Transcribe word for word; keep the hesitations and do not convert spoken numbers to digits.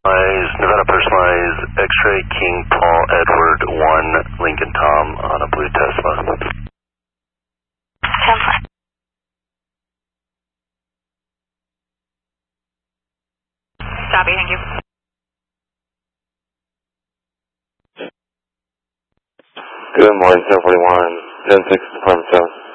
Personalized, Nevada Personalized, X-Ray King Paul Edward one Lincoln Tom on a blue Tesla. Tesla. Copy, thank you. Good morning, seven forty-one, ten six, Department seven.